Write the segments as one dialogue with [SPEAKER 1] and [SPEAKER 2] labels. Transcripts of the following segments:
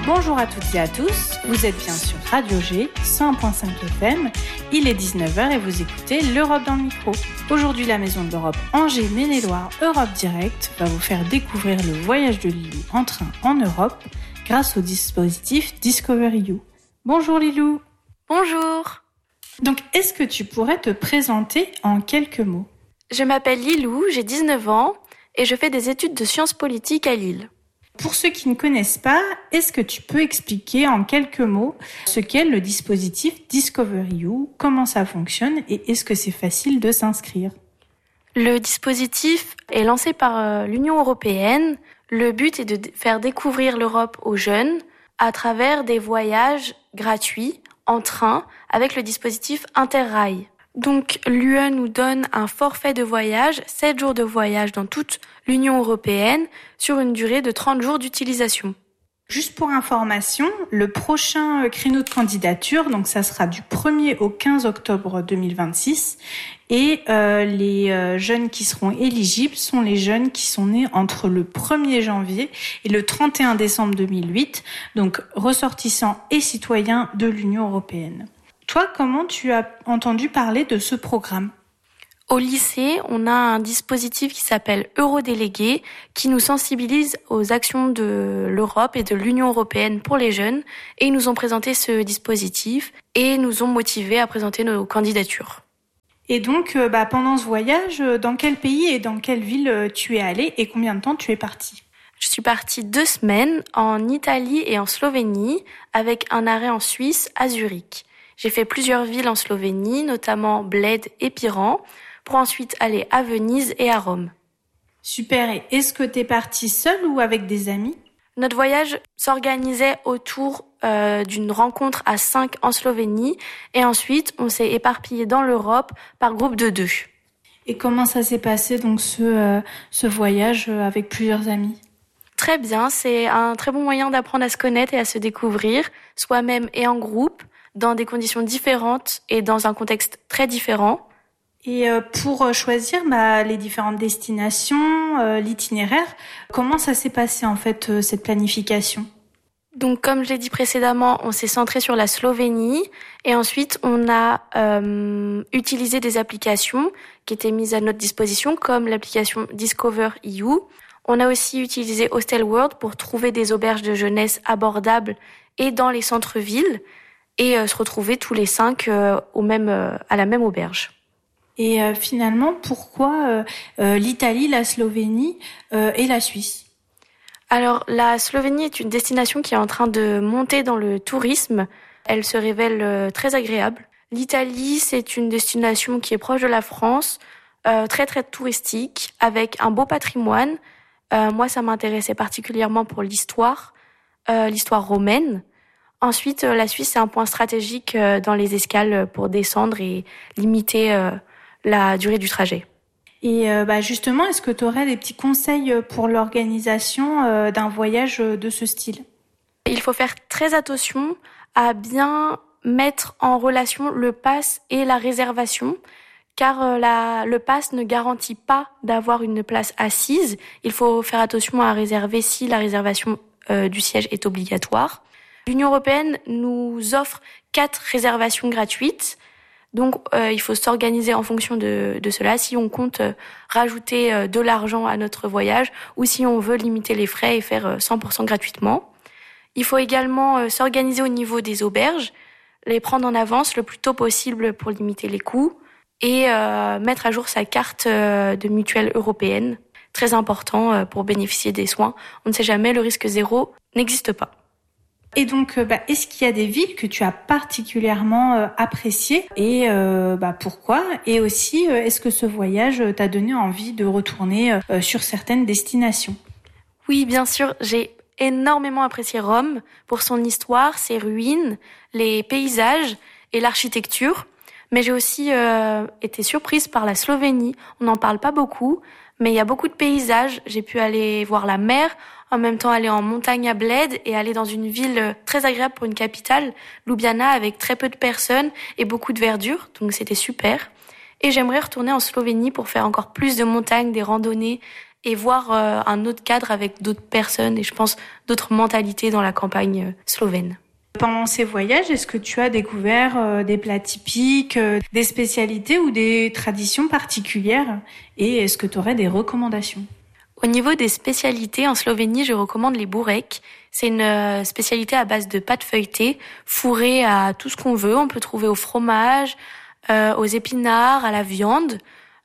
[SPEAKER 1] Bonjour à toutes et à tous, vous êtes bien sur Radio G, 101.5 FM, il est 19h et vous écoutez l'Europe dans le micro. Aujourd'hui, la Maison de l'Europe Angers Maine-et-Loire Europe Direct va vous faire découvrir le voyage de Lilou en train en Europe grâce au dispositif Discover You. Bonjour Lilou.
[SPEAKER 2] Bonjour.
[SPEAKER 1] Donc, est-ce que tu pourrais te présenter en quelques mots ?
[SPEAKER 2] Je m'appelle Lilou, j'ai 19 ans et je fais des études de sciences politiques à Lille.
[SPEAKER 1] Pour ceux qui ne connaissent pas, est-ce que tu peux expliquer en quelques mots ce qu'est le dispositif Discover You, comment ça fonctionne et est-ce que c'est facile de s'inscrire ?
[SPEAKER 2] Le dispositif est lancé par l'Union européenne. Le but est de faire découvrir l'Europe aux jeunes à travers des voyages gratuits en train avec le dispositif Interrail. Donc l'UE nous donne un forfait de voyage, 7 jours de voyage dans toute l'Union européenne sur une durée de 30 jours d'utilisation.
[SPEAKER 1] Juste pour information, le prochain créneau de candidature, donc ça sera du 1er au 15 octobre 2026 et les jeunes qui seront éligibles sont les jeunes qui sont nés entre le 1er janvier et le 31 décembre 2008, donc ressortissants et citoyens de l'Union européenne. Toi, comment tu as entendu parler de ce programme ?
[SPEAKER 2] Au lycée, on a un dispositif qui s'appelle Eurodélégués, qui nous sensibilise aux actions de l'Europe et de l'Union européenne pour les jeunes. Et ils nous ont présenté ce dispositif et nous ont motivés à présenter nos candidatures.
[SPEAKER 1] Et donc, pendant ce voyage, dans quel pays et dans quelle ville tu es allé et combien de temps tu es parti ?
[SPEAKER 2] Je suis partie 2 semaines en Italie et en Slovénie, avec un arrêt en Suisse à Zurich. J'ai fait plusieurs villes en Slovénie, notamment Bled et Piran, pour ensuite aller à Venise et à Rome.
[SPEAKER 1] Super, et est-ce que t'es partie seule ou avec des amis ?
[SPEAKER 2] Notre voyage s'organisait autour d'une rencontre à 5 en Slovénie, et ensuite on s'est éparpillé dans l'Europe par groupe de 2.
[SPEAKER 1] Et comment ça s'est passé donc ce voyage avec plusieurs amis ?
[SPEAKER 2] Très bien, c'est un très bon moyen d'apprendre à se connaître et à se découvrir, soi-même et en groupe, dans des conditions différentes et dans un contexte très différent.
[SPEAKER 1] Et pour choisir les différentes destinations, l'itinéraire, comment ça s'est passé en fait cette planification ?
[SPEAKER 2] Donc comme je l'ai dit précédemment, on s'est centré sur la Slovénie et ensuite on a utilisé des applications qui étaient mises à notre disposition comme l'application Discover You. On a aussi utilisé Hostel World pour trouver des auberges de jeunesse abordables et dans les centres-villes et se retrouver tous les 5 à la même auberge.
[SPEAKER 1] Et finalement, pourquoi l'Italie, la Slovénie et la Suisse ?
[SPEAKER 2] Alors, la Slovénie est une destination qui est en train de monter dans le tourisme. Elle se révèle très agréable. L'Italie, c'est une destination qui est proche de la France, très très touristique, avec un beau patrimoine. Moi, ça m'intéressait particulièrement pour l'histoire romaine. Ensuite, la Suisse, c'est un point stratégique dans les escales pour descendre et limiter la durée du trajet.
[SPEAKER 1] Et justement, est-ce que tu aurais des petits conseils pour l'organisation d'un voyage de ce style ?
[SPEAKER 2] Il faut faire très attention à bien mettre en relation le pass et la réservation, car le pass ne garantit pas d'avoir une place assise. Il faut faire attention à réserver si la réservation du siège est obligatoire. L'Union européenne nous offre 4 réservations gratuites. Donc, il faut s'organiser en fonction de cela, si on compte rajouter de l'argent à notre voyage ou si on veut limiter les frais et faire 100% gratuitement. Il faut également s'organiser au niveau des auberges, les prendre en avance le plus tôt possible pour limiter les coûts et mettre à jour sa carte de mutuelle européenne, très important pour bénéficier des soins. On ne sait jamais, le risque zéro n'existe pas.
[SPEAKER 1] Et donc, est-ce qu'il y a des villes que tu as particulièrement appréciées et pourquoi ? Et aussi, est-ce que ce voyage t'a donné envie de retourner sur certaines destinations ?
[SPEAKER 2] Oui, bien sûr, j'ai énormément apprécié Rome pour son histoire, ses ruines, les paysages et l'architecture. Mais j'ai aussi été surprise par la Slovénie. On n'en parle pas beaucoup, mais il y a beaucoup de paysages. J'ai pu aller voir la mer, en même temps aller en montagne à Bled et aller dans une ville très agréable pour une capitale, Ljubljana, avec très peu de personnes et beaucoup de verdure, donc c'était super. Et j'aimerais retourner en Slovénie pour faire encore plus de montagnes, des randonnées et voir un autre cadre avec d'autres personnes et je pense d'autres mentalités dans la campagne slovène.
[SPEAKER 1] Pendant ces voyages, est-ce que tu as découvert des plats typiques, des spécialités ou des traditions particulières? Et est-ce que tu aurais des recommandations?
[SPEAKER 2] Au niveau des spécialités, en Slovénie, je recommande les burek. C'est une spécialité à base de pâte feuilletée, fourrée à tout ce qu'on veut. On peut trouver au fromage, aux épinards, à la viande.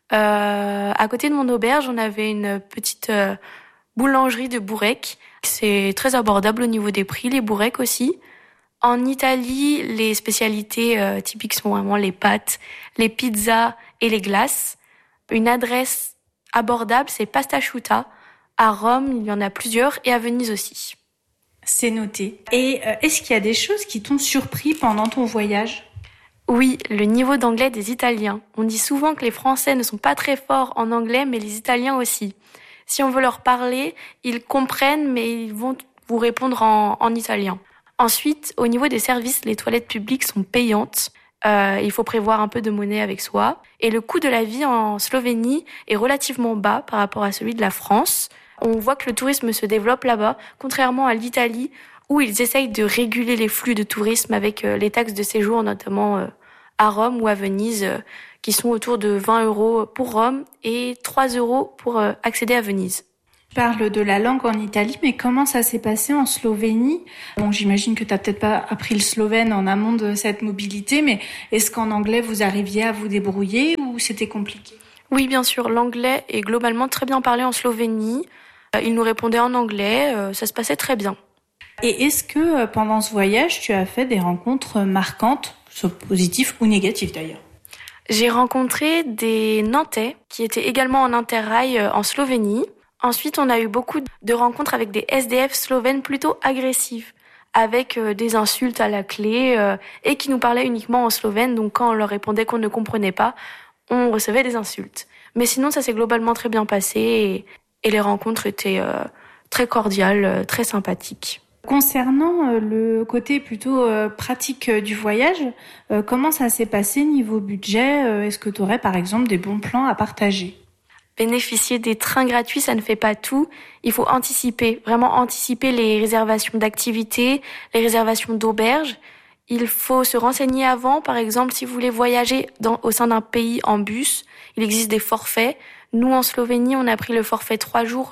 [SPEAKER 2] À côté de mon auberge, on avait une petite boulangerie de burek. C'est très abordable au niveau des prix, les burek aussi. En Italie, les spécialités typiques sont vraiment les pâtes, les pizzas et les glaces. Une adresse abordable, c'est Pasta Asciutta. À Rome, il y en a plusieurs et à Venise aussi.
[SPEAKER 1] C'est noté. Et est-ce qu'il y a des choses qui t'ont surpris pendant ton voyage?
[SPEAKER 2] Oui, le niveau d'anglais des Italiens. On dit souvent que les Français ne sont pas très forts en anglais, mais les Italiens aussi. Si on veut leur parler, ils comprennent, mais ils vont vous répondre en italien. Ensuite, au niveau des services, les toilettes publiques sont payantes. Il faut prévoir un peu de monnaie avec soi. Et le coût de la vie en Slovénie est relativement bas par rapport à celui de la France. On voit que le tourisme se développe là-bas, contrairement à l'Italie, où ils essayent de réguler les flux de tourisme avec les taxes de séjour, notamment à Rome ou à Venise, qui sont autour de 20 € pour Rome et 3 € pour accéder à Venise.
[SPEAKER 1] Tu parles de la langue en Italie, mais comment ça s'est passé en Slovénie? Bon, j'imagine que tu n'as peut-être pas appris le slovène en amont de cette mobilité, mais est-ce qu'en anglais, vous arriviez à vous débrouiller ou c'était compliqué?
[SPEAKER 2] Oui, bien sûr, l'anglais est globalement très bien parlé en Slovénie. Ils nous répondaient en anglais, ça se passait très bien.
[SPEAKER 1] Et est-ce que pendant ce voyage, tu as fait des rencontres marquantes, soit positives ou négatives d'ailleurs?
[SPEAKER 2] J'ai rencontré des Nantais qui étaient également en interrail en Slovénie. Ensuite, on a eu beaucoup de rencontres avec des SDF slovènes plutôt agressifs, avec des insultes à la clé et qui nous parlaient uniquement en slovène. Donc quand on leur répondait qu'on ne comprenait pas, on recevait des insultes. Mais sinon, ça s'est globalement très bien passé et les rencontres étaient très cordiales, très sympathiques.
[SPEAKER 1] Concernant le côté plutôt pratique du voyage, comment ça s'est passé niveau budget? Est-ce que tu aurais par exemple des bons plans à partager?
[SPEAKER 2] Bénéficier des trains gratuits, ça ne fait pas tout. Il faut anticiper, vraiment anticiper les réservations d'activités, les réservations d'auberges. Il faut se renseigner avant. Par exemple, si vous voulez voyager au sein d'un pays en bus, il existe des forfaits. Nous, en Slovénie, on a pris le forfait 3 jours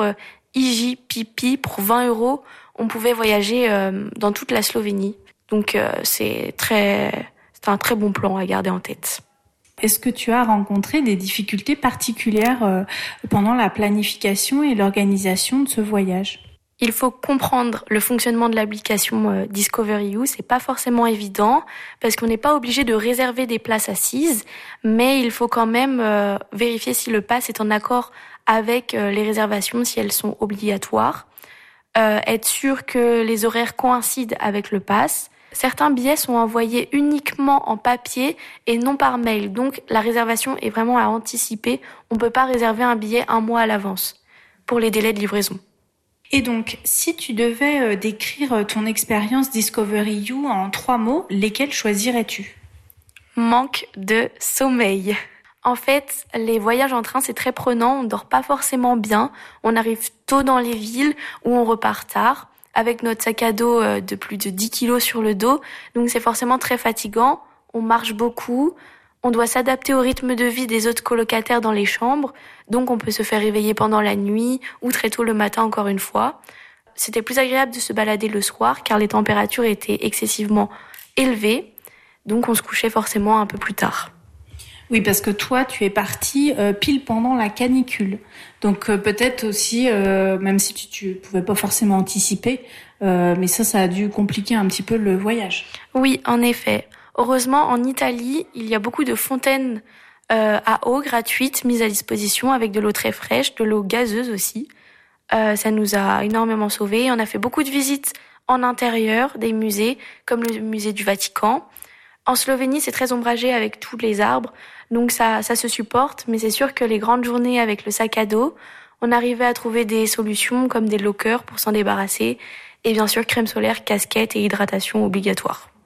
[SPEAKER 2] IJPP pour 20 €. On pouvait voyager dans toute la Slovénie. Donc, c'est un très bon plan à garder en tête.
[SPEAKER 1] Est-ce que tu as rencontré des difficultés particulières pendant la planification et l'organisation de ce voyage?
[SPEAKER 2] Il faut comprendre le fonctionnement de l'application Discovery You. C'est pas forcément évident parce qu'on n'est pas obligé de réserver des places assises, mais il faut quand même vérifier si le pass est en accord avec les réservations, si elles sont obligatoires. Être sûr que les horaires coïncident avec le pass. Certains billets sont envoyés uniquement en papier et non par mail. Donc, la réservation est vraiment à anticiper. On ne peut pas réserver un billet 1 mois à l'avance pour les délais de livraison.
[SPEAKER 1] Et donc, si tu devais décrire ton expérience Discovery You en 3 mots, lesquels choisirais-tu?
[SPEAKER 2] Manque de sommeil. En fait, les voyages en train, c'est très prenant. On dort pas forcément bien. On arrive tôt dans les villes ou on repart tard, avec notre sac à dos de plus de 10 kilos sur le dos. Donc c'est forcément très fatigant. On marche beaucoup. On doit s'adapter au rythme de vie des autres colocataires dans les chambres. Donc on peut se faire réveiller pendant la nuit ou très tôt le matin encore une fois. C'était plus agréable de se balader le soir car les températures étaient excessivement élevées. Donc on se couchait forcément un peu plus tard.
[SPEAKER 1] Oui, parce que toi, tu es parti pile pendant la canicule. Donc peut-être aussi, même si tu pouvais pas forcément anticiper, mais ça a dû compliquer un petit peu le voyage.
[SPEAKER 2] Oui, en effet. Heureusement, en Italie, il y a beaucoup de fontaines à eau gratuites mises à disposition avec de l'eau très fraîche, de l'eau gazeuse aussi. Ça nous a énormément sauvés. On a fait beaucoup de visites en intérieur, des musées, comme le musée du Vatican. En Slovénie, c'est très ombragé avec tous les arbres, donc ça se supporte, mais c'est sûr que les grandes journées avec le sac à dos, on arrivait à trouver des solutions comme des lockers pour s'en débarrasser, et bien sûr crème solaire, casquette et hydratation obligatoire.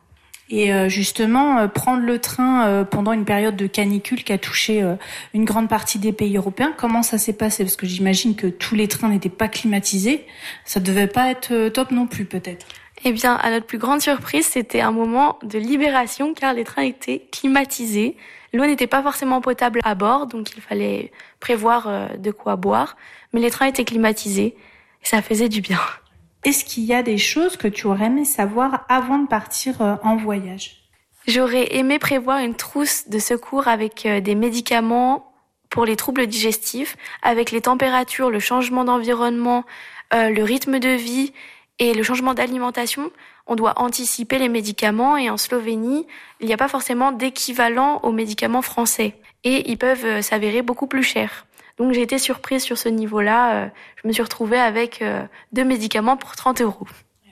[SPEAKER 1] Et justement, prendre le train pendant une période de canicule qui a touché une grande partie des pays européens, comment ça s'est passé? Parce que j'imagine que tous les trains n'étaient pas climatisés. Ça devait pas être top non plus, peut-être.
[SPEAKER 2] Eh bien, à notre plus grande surprise, c'était un moment de libération car les trains étaient climatisés. L'eau n'était pas forcément potable à bord, donc il fallait prévoir de quoi boire. Mais les trains étaient climatisés et ça faisait du bien.
[SPEAKER 1] Est-ce qu'il y a des choses que tu aurais aimé savoir avant de partir en voyage?
[SPEAKER 2] J'aurais aimé prévoir une trousse de secours avec des médicaments pour les troubles digestifs, avec les températures, le changement d'environnement, le rythme de vie et le changement d'alimentation. On doit anticiper les médicaments et en Slovénie, il n'y a pas forcément d'équivalent aux médicaments français et ils peuvent s'avérer beaucoup plus chers. Donc j'ai été surprise sur ce niveau-là. Je me suis retrouvée avec 2 médicaments pour 30 €.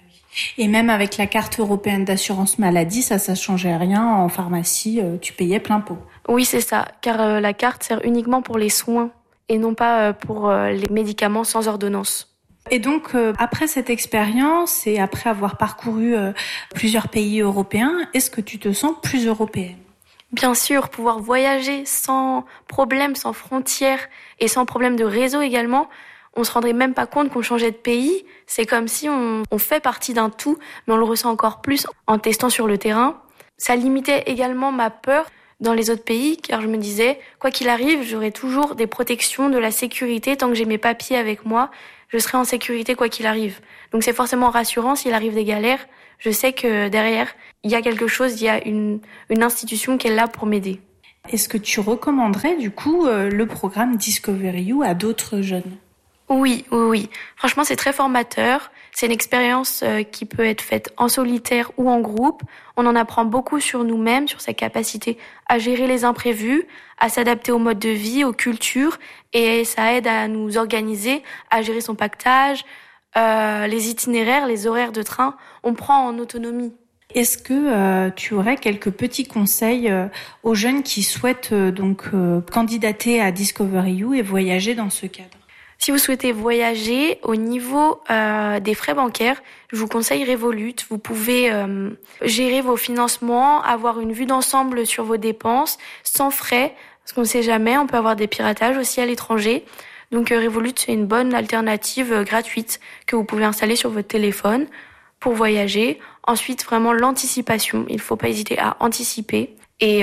[SPEAKER 1] Et même avec la carte européenne d'assurance maladie, ça changeait rien. En pharmacie, tu payais plein pot.
[SPEAKER 2] Oui, c'est ça, car la carte sert uniquement pour les soins et non pas pour les médicaments sans ordonnance.
[SPEAKER 1] Et donc, après cette expérience et après avoir parcouru plusieurs pays européens, est-ce que tu te sens plus européenne?
[SPEAKER 2] Bien sûr, pouvoir voyager sans problème, sans frontières et sans problème de réseau également, on se rendrait même pas compte qu'on changeait de pays. C'est comme si on fait partie d'un tout, mais on le ressent encore plus en testant sur le terrain. Ça limitait également ma peur dans les autres pays, car je me disais, quoi qu'il arrive, j'aurai toujours des protections, de la sécurité. Tant que j'ai mes papiers avec moi, je serai en sécurité quoi qu'il arrive. Donc c'est forcément rassurant s'il arrive des galères. Je sais que derrière, il y a quelque chose, il y a une institution qui est là pour m'aider.
[SPEAKER 1] Est-ce que tu recommanderais du coup le programme Discover You à d'autres jeunes?
[SPEAKER 2] Oui. Franchement, c'est très formateur. C'est une expérience qui peut être faite en solitaire ou en groupe. On en apprend beaucoup sur nous-mêmes, sur sa capacité à gérer les imprévus, à s'adapter au mode de vie, aux cultures, et ça aide à nous organiser, à gérer son pactage, les itinéraires, les horaires de train. On prend en autonomie.
[SPEAKER 1] Est-ce que tu aurais quelques petits conseils aux jeunes qui souhaitent candidater à Discover You et voyager dans ce cadre?
[SPEAKER 2] Si vous souhaitez voyager au niveau des frais bancaires, je vous conseille Revolut. Vous pouvez gérer vos financements, avoir une vue d'ensemble sur vos dépenses sans frais, parce qu'on ne sait jamais, on peut avoir des piratages aussi à l'étranger. Donc Revolut, c'est une bonne alternative gratuite que vous pouvez installer sur votre téléphone pour voyager. Ensuite, vraiment l'anticipation. Il ne faut pas hésiter à anticiper. Et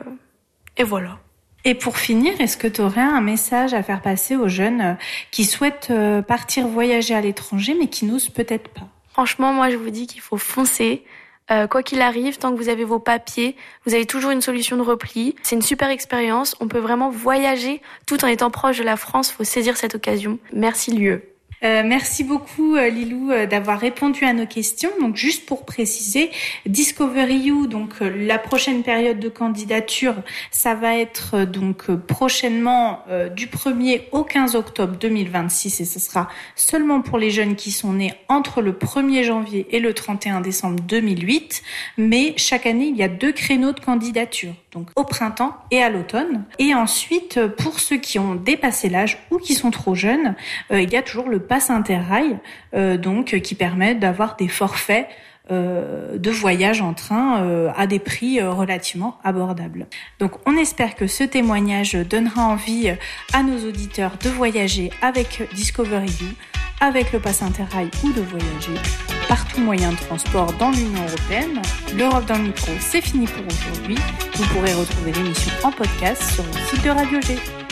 [SPEAKER 2] voilà.
[SPEAKER 1] Et pour finir, est-ce que tu aurais un message à faire passer aux jeunes qui souhaitent partir voyager à l'étranger mais qui n'osent peut-être pas?
[SPEAKER 2] Franchement, moi je vous dis qu'il faut foncer. Quoi qu'il arrive, tant que vous avez vos papiers, vous avez toujours une solution de repli. C'est une super expérience. On peut vraiment voyager tout en étant proche de la France. Il faut saisir cette occasion. Merci l'UE.
[SPEAKER 1] Merci beaucoup Lilou d'avoir répondu à nos questions. Donc juste pour préciser, Discover You, donc la prochaine période de candidature, ça va être prochainement du 1er au 15 octobre 2026 et ce sera seulement pour les jeunes qui sont nés entre le 1er janvier et le 31 décembre 2008. Mais chaque année, il y a 2 créneaux de candidature, donc au printemps et à l'automne. Et ensuite, pour ceux qui ont dépassé l'âge ou qui sont trop jeunes, il y a toujours le pass Interrail, qui permet d'avoir des forfaits de voyage en train à des prix relativement abordables. Donc on espère que ce témoignage donnera envie à nos auditeurs de voyager avec Discover You, avec le pass Interrail ou de voyager par tout moyen de transport dans l'Union européenne. L'Europe dans le micro, c'est fini pour aujourd'hui. Vous pourrez retrouver l'émission en podcast sur le site de Radio G.